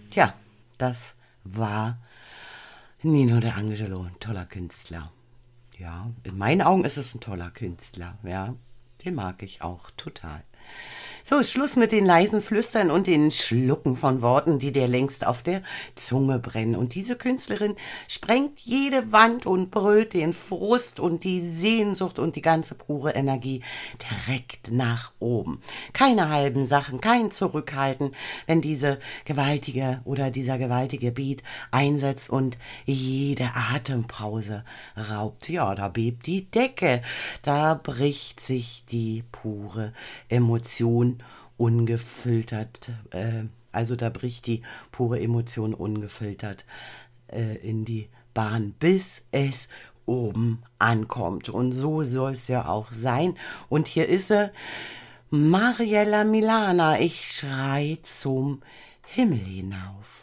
Tja, das war Nino De Angelo, ein toller Künstler. Ja, in meinen Augen ist es ein toller Künstler, ja. Den mag ich auch total. So, Schluss mit den leisen Flüstern und den Schlucken von Worten, die dir längst auf der Zunge brennen. Und diese Künstlerin sprengt jede Wand und brüllt den Frust und die Sehnsucht und die ganze pure Energie direkt nach oben. Keine halben Sachen, kein Zurückhalten, wenn dieser gewaltige Beat einsetzt und jede Atempause raubt. Ja, da bebt die Decke, da bricht sich die pure Emotion ungefiltert, also da bricht die pure Emotion ungefiltert in die Bahn, bis es oben ankommt. Und so soll es ja auch sein. Und hier ist sie, Mariella Milana, ich schrei zum Himmel hinauf.